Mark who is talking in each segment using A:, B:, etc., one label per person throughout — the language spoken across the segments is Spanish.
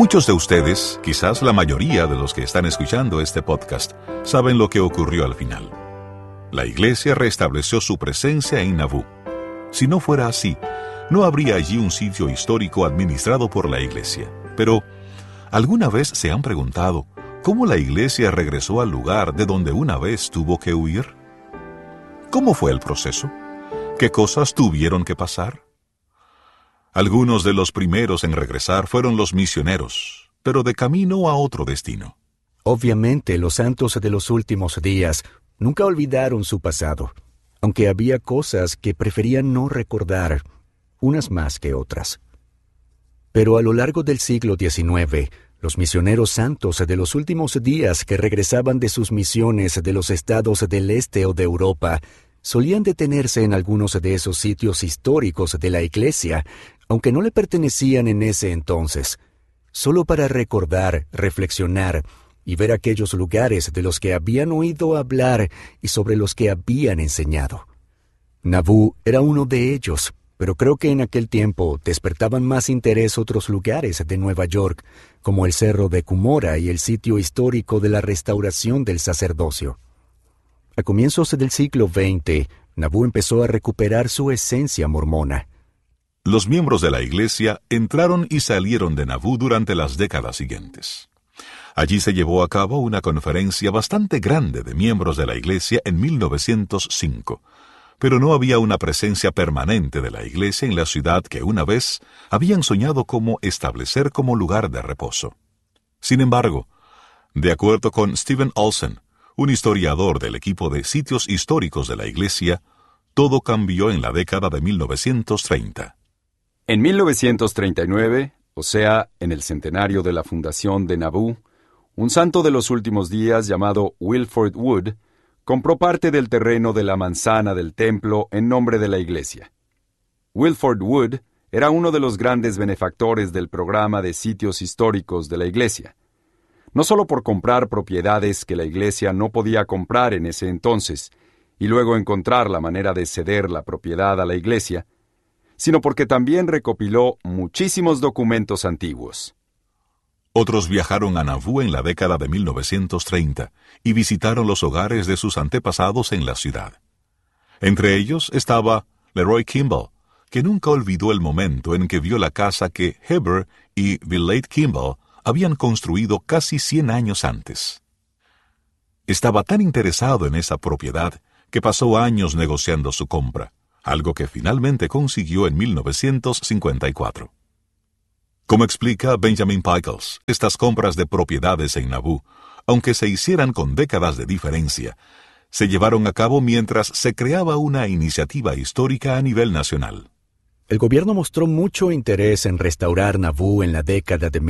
A: Muchos de ustedes, quizás la mayoría de los que están escuchando este podcast, saben lo que ocurrió al final. La iglesia restableció su presencia en Nauvoo. Si no fuera así, no habría allí un sitio histórico administrado por la iglesia. Pero, ¿alguna vez se han preguntado cómo la iglesia regresó al lugar de donde una vez tuvo que huir? ¿Cómo fue el proceso? ¿Qué cosas tuvieron que pasar? Algunos de los primeros en regresar fueron los misioneros, pero de camino a otro destino.
B: Obviamente, los santos de los últimos días nunca olvidaron su pasado, aunque había cosas que preferían no recordar, unas más que otras. Pero a lo largo del siglo XIX, los misioneros santos de los últimos días que regresaban de sus misiones de los estados del este o de Europa, solían detenerse en algunos de esos sitios históricos de la iglesia, aunque no le pertenecían en ese entonces, solo para recordar, reflexionar y ver aquellos lugares de los que habían oído hablar y sobre los que habían enseñado. Nauvoo era uno de ellos, pero creo que en aquel tiempo despertaban más interés otros lugares de Nueva York, como el Cerro de Cumorah y el sitio histórico de la restauración del sacerdocio. A comienzos del siglo XX, Nauvoo empezó a recuperar su esencia mormona.
A: Los miembros de la iglesia entraron y salieron de Nauvoo durante las décadas siguientes. Allí se llevó a cabo una conferencia bastante grande de miembros de la iglesia en 1905, pero no había una presencia permanente de la iglesia en la ciudad que una vez habían soñado como establecer como lugar de reposo. Sin embargo, de acuerdo con Steven Olsen, un historiador del equipo de sitios históricos de la iglesia, todo cambió en la década de 1930.
C: En 1939, o sea, en el centenario de la fundación de Nauvoo, un santo de los últimos días llamado Wilford Wood compró parte del terreno de la manzana del templo en nombre de la iglesia. Wilford Wood era uno de los grandes benefactores del programa de sitios históricos de la iglesia. No solo por comprar propiedades que la iglesia no podía comprar en ese entonces, y luego encontrar la manera de ceder la propiedad a la iglesia, sino porque también recopiló muchísimos documentos antiguos.
A: Otros viajaron a Nauvoo en la década de 1930 y visitaron los hogares de sus antepasados en la ciudad. Entre ellos estaba Leroy Kimball, que nunca olvidó el momento en que vio la casa que Heber y Villette Kimball habían construido casi 100 años antes. Estaba tan interesado en esa propiedad que pasó años negociando su compra, algo que finalmente consiguió en 1954. Como explica Benjamin Pickles, estas compras de propiedades en Nauvoo, aunque se hicieran con décadas de diferencia, se llevaron a cabo mientras se creaba una iniciativa histórica a nivel nacional.
B: El gobierno mostró mucho interés en restaurar Nauvoo en la década de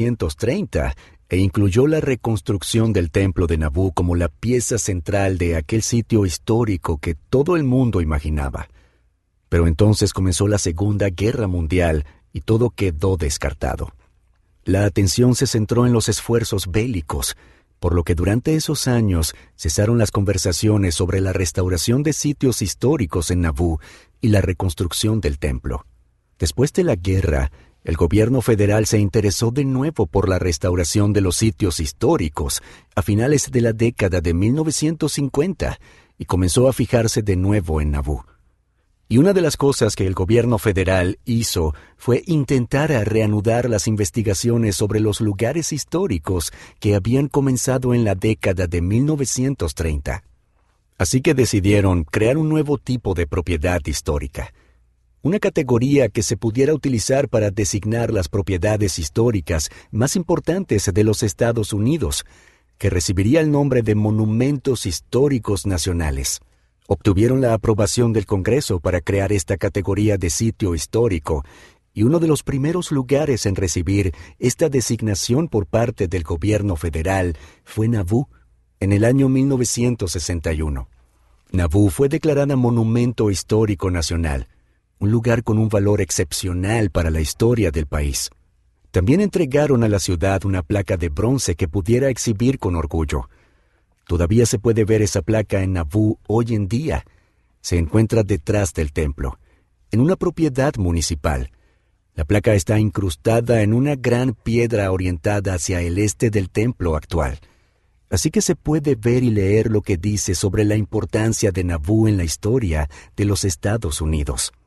B: 1930 e incluyó la reconstrucción del templo de Nauvoo como la pieza central de aquel sitio histórico que todo el mundo imaginaba. Pero entonces comenzó la Segunda Guerra Mundial y todo quedó descartado. La atención se centró en los esfuerzos bélicos, por lo que durante esos años cesaron las conversaciones sobre la restauración de sitios históricos en Nauvoo y la reconstrucción del templo. Después de la guerra, el gobierno federal se interesó de nuevo por la restauración de los sitios históricos a finales de la década de 1950 y comenzó a fijarse de nuevo en Nauvoo. Y una de las cosas que el gobierno federal hizo fue intentar reanudar las investigaciones sobre los lugares históricos que habían comenzado en la década de 1930. Así que decidieron crear un nuevo tipo de propiedad histórica, una categoría que se pudiera utilizar para designar las propiedades históricas más importantes de los Estados Unidos, que recibiría el nombre de Monumentos Históricos Nacionales. Obtuvieron la aprobación del Congreso para crear esta categoría de sitio histórico, y uno de los primeros lugares en recibir esta designación por parte del gobierno federal fue Nauvoo, en el año 1961. Nauvoo fue declarada Monumento Histórico Nacional, un lugar con un valor excepcional para la historia del país. También entregaron a la ciudad una placa de bronce que pudiera exhibir con orgullo. Todavía se puede ver esa placa en Nauvoo hoy en día. Se encuentra detrás del templo, en una propiedad municipal. La placa está incrustada en una gran piedra orientada hacia el este del templo actual. Así que se puede ver y leer lo que dice sobre la importancia de Nauvoo en la historia de los Estados Unidos.